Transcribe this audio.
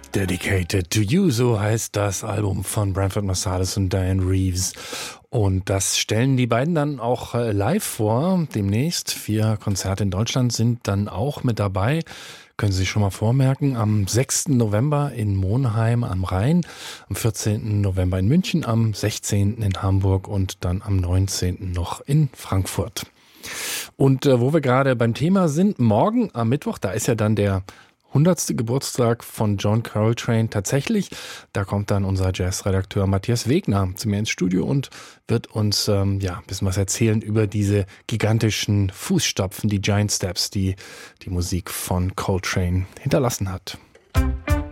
Dedicated to You, so heißt das Album von Branford Marsalis und Diane Reeves. Und das stellen die beiden dann auch live vor. Demnächst 4 Konzerte in Deutschland sind dann auch mit dabei. Können Sie sich schon mal vormerken. Am 6. November in Monheim am Rhein, am 14. November in München, am 16. in Hamburg und dann am 19. noch in Frankfurt. Und wo wir gerade beim Thema sind, morgen am Mittwoch, da ist ja dann der 100. Geburtstag von John Coltrane tatsächlich. Da kommt dann unser Jazzredakteur Matthias Wegner zu mir ins Studio und wird uns ein bisschen was erzählen über diese gigantischen Fußstapfen, die Giant Steps, die die Musik von Coltrane hinterlassen hat.